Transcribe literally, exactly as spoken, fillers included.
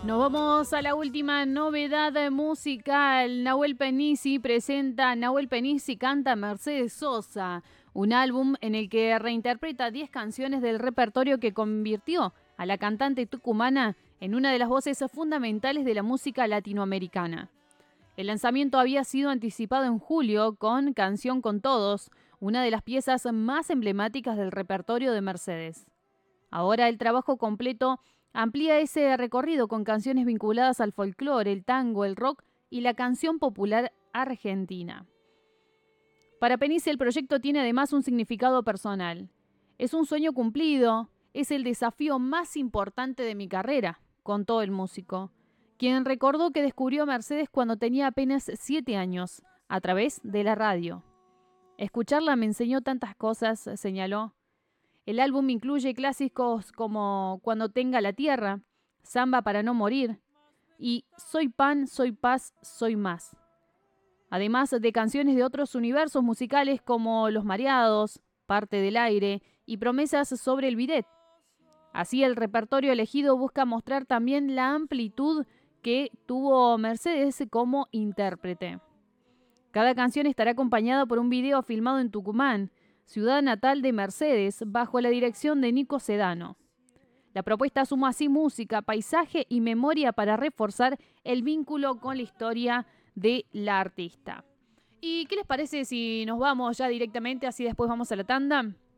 Nos vamos a la última novedad musical. Nahuel Penisi presenta, Nahuel Penisi canta Mercedes Sosa, un álbum en el que reinterpreta diez canciones del repertorio que convirtió a la cantante tucumana en una de las voces fundamentales de la música latinoamericana. El lanzamiento había sido anticipado en julio con Canción con Todos, una de las piezas más emblemáticas del repertorio de Mercedes. Ahora el trabajo completo amplía ese recorrido con canciones vinculadas al folclore, el tango, el rock y la canción popular argentina. Para Penisi el proyecto tiene además un significado personal. Es un sueño cumplido, es el desafío más importante de mi carrera, contó el músico, quien recordó que descubrió a Mercedes cuando tenía apenas siete años, a través de la radio. Escucharla me enseñó tantas cosas, señaló. El álbum incluye clásicos como Cuando tenga la tierra, Samba para no morir y Soy pan, soy paz, soy más. Además de canciones de otros universos musicales como Los Mareados, Parte del aire y Promesas sobre el bidet. Así el repertorio elegido busca mostrar también la amplitud que tuvo Mercedes como intérprete. Cada canción estará acompañada por un video filmado en Tucumán, ciudad natal de Mercedes, bajo la dirección de Nico Sedano. La propuesta suma así música, paisaje y memoria para reforzar el vínculo con la historia de la artista. ¿Y qué les parece si nos vamos ya directamente, así después vamos a la tanda?